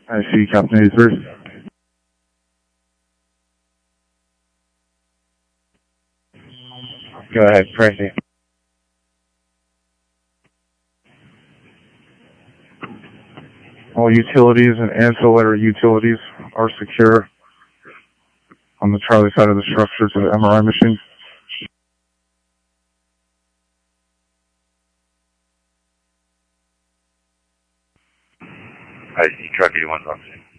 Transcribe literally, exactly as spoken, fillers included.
I see, Captain eighty-three. Go ahead, Frankie. All utilities and ancillary utilities are secure on the Charlie side of the structure to the M R I machine. I see, truck eighty-one, talk to you.